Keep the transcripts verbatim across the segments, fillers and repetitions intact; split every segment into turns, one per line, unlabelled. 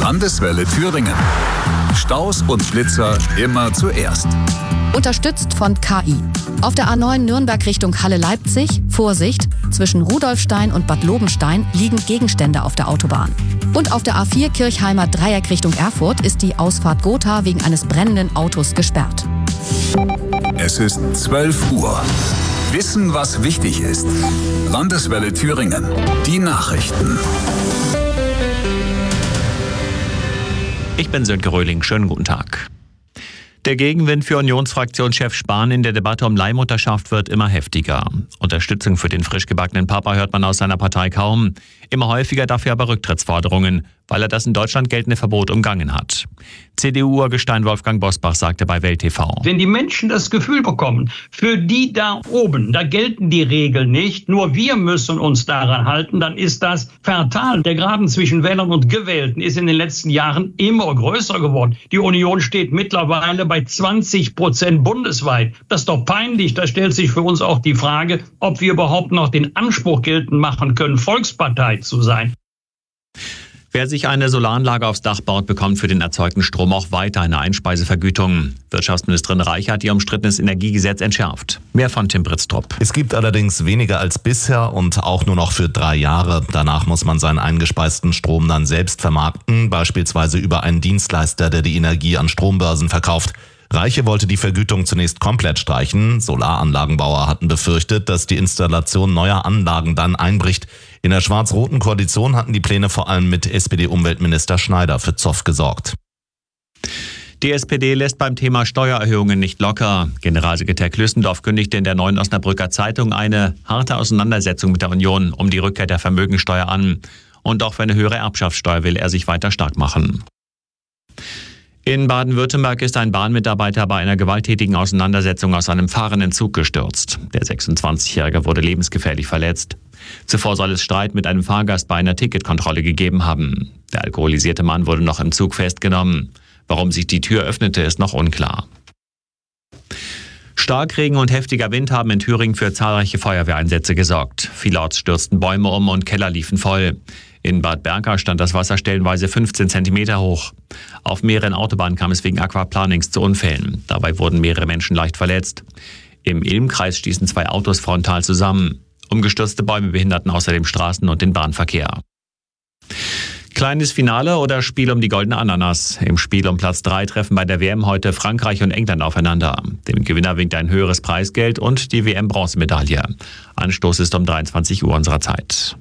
Landeswelle Thüringen. Staus und Blitzer immer zuerst.
Unterstützt von K I. Auf der A neun Nürnberg Richtung Halle-Leipzig, Vorsicht, zwischen Rudolfstein und Bad Lobenstein liegen Gegenstände auf der Autobahn. Und auf der A vier Kirchheimer Dreieck Richtung Erfurt ist die Ausfahrt Gotha wegen eines brennenden Autos gesperrt.
Es ist zwölf Uhr. Wissen, was wichtig ist. Landeswelle Thüringen. Die Nachrichten.
Ich bin Sönke Röhling. Schönen guten Tag. Der Gegenwind für Unionsfraktionschef Spahn in der Debatte um Leihmutterschaft wird immer heftiger. Unterstützung für den frisch gebackenen Papa hört man aus seiner Partei kaum. Immer häufiger dafür aber Rücktrittsforderungen, weil er das in Deutschland geltende Verbot umgangen hat. C D U-Urgestein Wolfgang Bosbach sagte bei Welt T V.
Wenn die Menschen das Gefühl bekommen, für die da oben, da gelten die Regeln nicht, nur wir müssen uns daran halten, dann ist das fatal. Der Graben zwischen Wählern und Gewählten ist in den letzten Jahren immer größer geworden. Die Union steht mittlerweile bei zwanzig Prozent bundesweit. Das ist doch peinlich. Da stellt sich für uns auch die Frage, ob wir überhaupt noch den Anspruch geltend machen können, Volkspartei zu sein.
Wer sich eine Solaranlage aufs Dach baut, bekommt für den erzeugten Strom auch weiter eine Einspeisevergütung. Wirtschaftsministerin Reich hat ihr umstrittenes Energiegesetz entschärft. Mehr von Tim Britztrup.
Es gibt allerdings weniger als bisher und auch nur noch für drei Jahre. Danach muss man seinen eingespeisten Strom dann selbst vermarkten, beispielsweise über einen Dienstleister, der die Energie an Strombörsen verkauft. Reiche wollte die Vergütung zunächst komplett streichen. Solaranlagenbauer hatten befürchtet, dass die Installation neuer Anlagen dann einbricht. In der schwarz-roten Koalition hatten die Pläne vor allem mit S P D-Umweltminister Schneider für Zoff gesorgt.
Die S P D lässt beim Thema Steuererhöhungen nicht locker. Generalsekretär Klüssendorf kündigte in der Neuen Osnabrücker Zeitung eine harte Auseinandersetzung mit der Union um die Rückkehr der Vermögensteuer an. Und auch für eine höhere Erbschaftssteuer will er sich weiter stark machen. In Baden-Württemberg ist ein Bahnmitarbeiter bei einer gewalttätigen Auseinandersetzung aus einem fahrenden Zug gestürzt. Der sechsundzwanzigjährige wurde lebensgefährlich verletzt. Zuvor soll es Streit mit einem Fahrgast bei einer Ticketkontrolle gegeben haben. Der alkoholisierte Mann wurde noch im Zug festgenommen. Warum sich die Tür öffnete, ist noch unklar. Starkregen und heftiger Wind haben in Thüringen für zahlreiche Feuerwehreinsätze gesorgt. Vielerorts stürzten Bäume um und Keller liefen voll. In Bad Berka stand das Wasser stellenweise fünfzehn Zentimeter hoch. Auf mehreren Autobahnen kam es wegen Aquaplanings zu Unfällen. Dabei wurden mehrere Menschen leicht verletzt. Im Ilm-Kreis stießen zwei Autos frontal zusammen. Umgestürzte Bäume behinderten außerdem Straßen- und den Bahnverkehr. Kleines Finale oder Spiel um die goldene Ananas. Im Spiel um Platz drei treffen bei der W M heute Frankreich und England aufeinander. Dem Gewinner winkt ein höheres Preisgeld und die W M-Bronzemedaille. Anstoß ist um dreiundzwanzig Uhr unserer Zeit.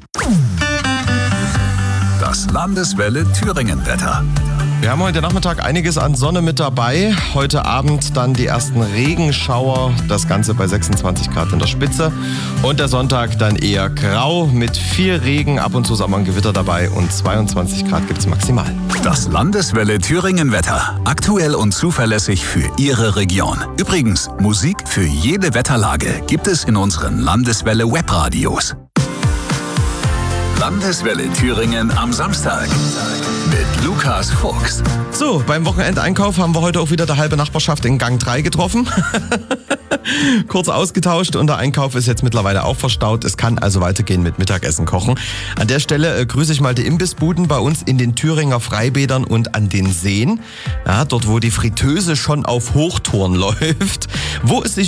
Das Landeswelle Thüringen-Wetter.
Wir haben heute Nachmittag einiges an Sonne mit dabei. Heute Abend dann die ersten Regenschauer. Das Ganze bei sechsundzwanzig Grad in der Spitze. Und der Sonntag dann eher grau mit viel Regen. Ab und zu ist auch mal ein Gewitter dabei. Und zweiundzwanzig Grad gibt es maximal.
Das Landeswelle Thüringen-Wetter. Aktuell und zuverlässig für Ihre Region. Übrigens, Musik für jede Wetterlage gibt es in unseren Landeswelle Webradios. Landeswelle Thüringen am Samstag mit Lukas Fuchs.
So, beim Wochenendeinkauf haben wir heute auch wieder die halbe Nachbarschaft in Gang drei getroffen. Kurz ausgetauscht und der Einkauf ist jetzt mittlerweile auch verstaut. Es kann also weitergehen mit Mittagessen kochen. An der Stelle äh, grüße ich mal die Imbissbuden bei uns in den Thüringer Freibädern und an den Seen. Ja, dort, wo die Fritteuse schon auf Hochtouren läuft. Wo es sich